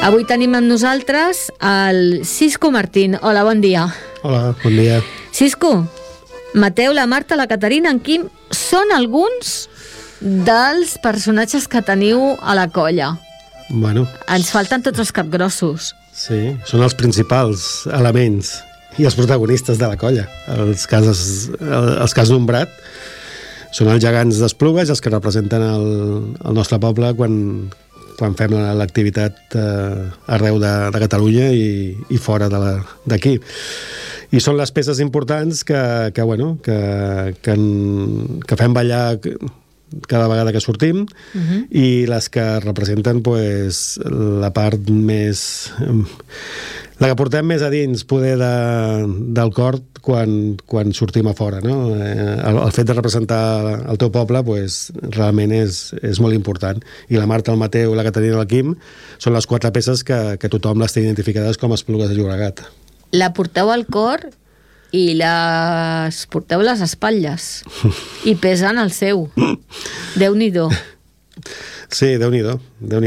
Avui tenim amb nosaltres el Cisco Martín. Hola, bon dia. Hola, bon dia. Cisco, Mateu, la Marta, la Caterina, en Quim són alguns dels personatges que teniu a la colla. Bueno, Ens falten tots els capgrossos. sí, són els principals elements i els protagonistes de la colla. Els que has nombrat són els gegants d'Esplugues, els que representen el nostre poble quan fem l'activitat arreu de Catalunya i fora d'aquí. I són les peces importants que fem ballar cada vegada que sortim, i les que representen la part més... la que portem més a dins poder del cor quan sortim a fora, no? El fet de representar el teu poble realment és molt important, i la Marta, el Mateu, la Caterina i el Quim són les 4 peces que tothom les té identificades com a Esplugues de Llobregat. La porteu al cor i les porteu a les espatlles i pesen el seu. Déu-n'hi-do. Sí, Déu-n'hi-do.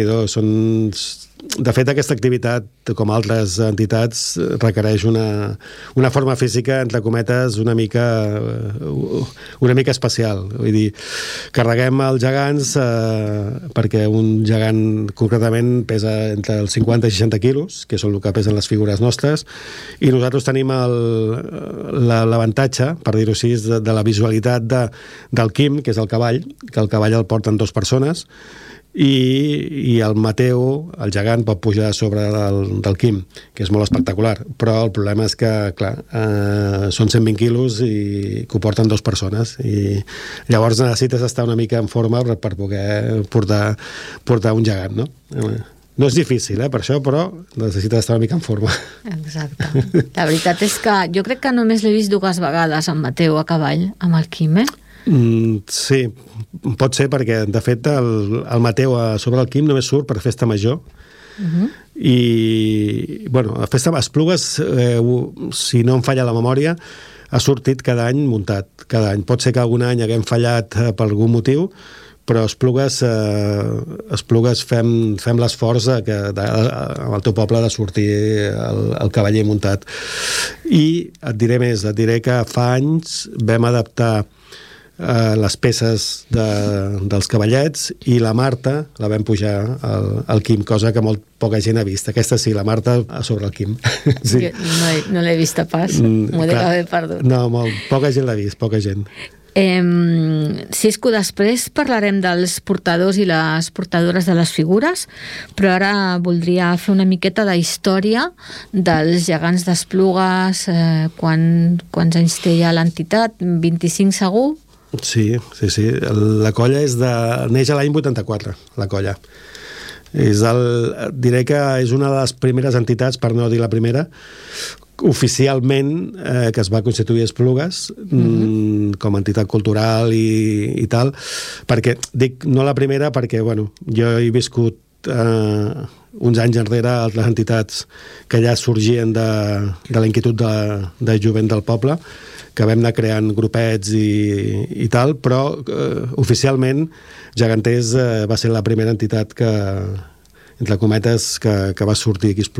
De fet, aquesta activitat, com altres entitats, requereix una forma física, entre cometes, una mica especial. Vull dir, carreguem els gegants perquè un gegant concretament pesa entre els 50 i 60 quilos, que són el que pesen les figures nostres, i nosaltres tenim l'avantatge, per dir-ho així, de la visualitat del Quim, que és el cavall, que el cavall el porten 2 persones, i el Mateu, el gegant, pot pujar sobre del Quim, que és molt espectacular, però el problema és que, clar, són 120 quilos i que ho porten 2 persones, i llavors necessites estar una mica en forma per poder portar un gegant, no? No és difícil, per això, però necessites estar una mica en forma. Exacte. La veritat és que jo crec que només l'he vist 2 vegades, en Mateu a cavall, amb el Quim, Sí, pot ser, perquè de fet el Mateu sobre el Quim només surt per festa major, i a festa Esplugues, si no em falla la memòria, ha sortit cada any muntat, cada any. Pot ser que algun any haguem fallat per algun motiu, però Esplugues fem l'esforç amb el teu poble de sortir el cavaller muntat. I et diré més, que fa anys vam adaptar les peces dels cavallets, i la Marta la vam pujar al Quim, cosa que molt poca gent ha vist. Aquesta sí, la Marta sobre el Quim. Sí. Jo no l'he vista pas, m'ho dec haver perdut. No, poca gent l'ha vist, poca gent. Cisco, després parlarem dels portadors i les portadores de les figures, però ara voldria fer una miqueta de història dels gegants d'Esplugues. Quants anys té ja l'entitat? 25 segur? Sí. La colla neix a l'any 84, la colla. Diré que és una de les primeres entitats, per no dir la primera, oficialment, que es va constituir a Esplugues com a entitat cultural i tal, perquè dic no la primera perquè, jo he viscut uns anys enrere altres entitats que ja sorgien de la inquietud de jovent del poble, que vam anar creant grupets i tal, però oficialment Geganters va ser la primera entitat que, entre cometes, que va sortir aquí